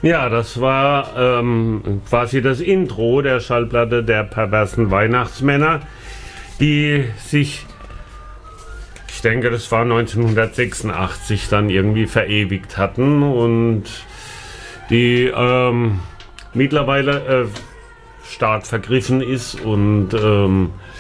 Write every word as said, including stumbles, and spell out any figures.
Ja, das war ähm, quasi das Intro der Schallplatte der perversen Weihnachtsmänner, die sich, ich denke, das war neunzehnhundertsechsundachtzig, dann irgendwie verewigt hatten und die ähm, mittlerweile äh, stark vergriffen ist und ähm,